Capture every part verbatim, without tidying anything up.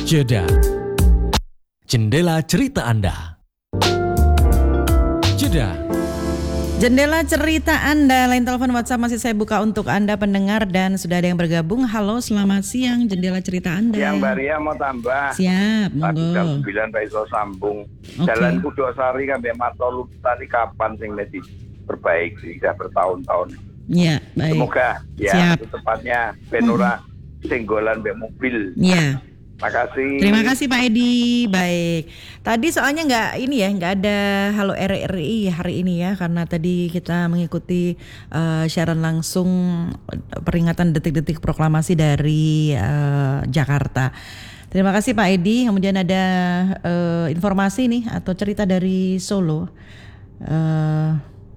Jeda. Jendela cerita Anda. Jeda. Jendela cerita Anda, line telepon WhatsApp masih saya buka untuk Anda pendengar dan sudah ada yang bergabung. Halo, selamat siang Jendela cerita Anda. Yang Mbak Ria mau tambah. Siap, monggo. jam sembilan Pak iso sambung. Okay. Jalan Kudosari sampai Matolu tadi kapan sing mesti perbaiki sudah bertahun-tahun. Ya, baik. Semoga ya Siap. itu tepatnya Benora hmm. senggolan mbek mobil. Ya. Makasih. Terima kasih Pak Edi. Baik. Tadi soalnya nggak ini ya, nggak ada Halo R R I hari ini ya, karena tadi kita mengikuti uh, siaran langsung peringatan detik-detik proklamasi dari uh, Jakarta. Terima kasih Pak Edi. Kemudian ada uh, informasi nih atau cerita dari Solo, uh,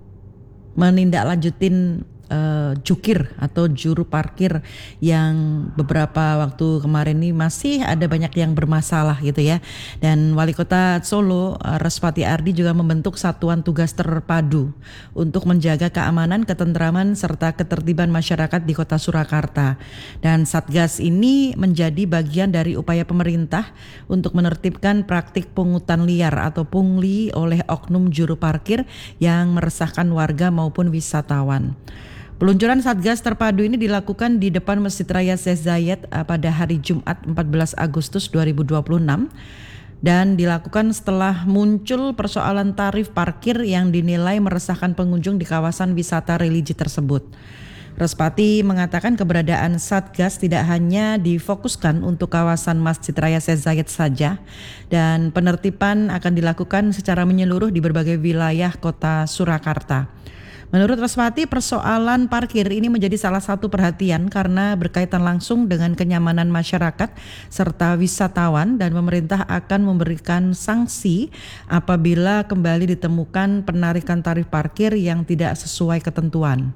menindaklanjutin Uh, jukir atau juru parkir yang beberapa waktu kemarin ini masih ada banyak yang bermasalah gitu ya. Dan Wali Kota Solo uh, Respati Ardi juga membentuk satuan tugas terpadu untuk menjaga keamanan, ketentraman serta ketertiban masyarakat di Kota Surakarta. Dan Satgas ini menjadi bagian dari upaya pemerintah untuk menertibkan praktik pungutan liar atau pungli oleh oknum juru parkir yang meresahkan warga maupun wisatawan. Peluncuran Satgas terpadu ini dilakukan di depan Masjid Raya Syekh Zayed pada hari Jumat empat belas Agustus dua ribu dua puluh enam dan dilakukan setelah muncul persoalan tarif parkir yang dinilai meresahkan pengunjung di kawasan wisata religi tersebut. Respati mengatakan keberadaan Satgas tidak hanya difokuskan untuk kawasan Masjid Raya Syekh Zayed saja dan penertiban akan dilakukan secara menyeluruh di berbagai wilayah Kota Surakarta. Menurut Respati, persoalan parkir ini menjadi salah satu perhatian karena berkaitan langsung dengan kenyamanan masyarakat serta wisatawan dan pemerintah akan memberikan sanksi apabila kembali ditemukan penarikan tarif parkir yang tidak sesuai ketentuan.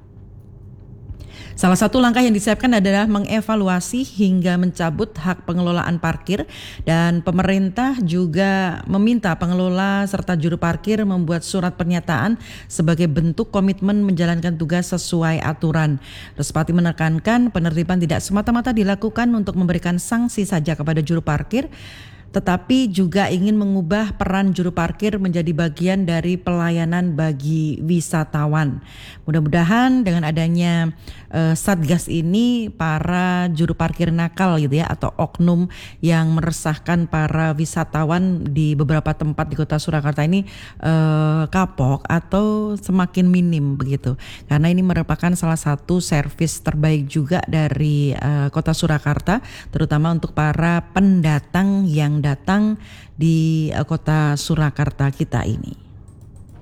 Salah satu langkah yang disiapkan adalah mengevaluasi hingga mencabut hak pengelolaan parkir dan pemerintah juga meminta pengelola serta juru parkir membuat surat pernyataan sebagai bentuk komitmen menjalankan tugas sesuai aturan. Respati menekankan penertiban tidak semata-mata dilakukan untuk memberikan sanksi saja kepada juru parkir, tetapi juga ingin mengubah peran juru parkir menjadi bagian dari pelayanan bagi wisatawan. Mudah-mudahan dengan adanya uh, Satgas ini para juru parkir nakal gitu ya atau oknum yang meresahkan para wisatawan di beberapa tempat di Kota Surakarta ini uh, kapok atau semakin minim begitu. Karena ini merupakan salah satu servis terbaik juga dari uh, Kota Surakarta, terutama untuk para pendatang yang datang di uh, Kota Surakarta kita ini.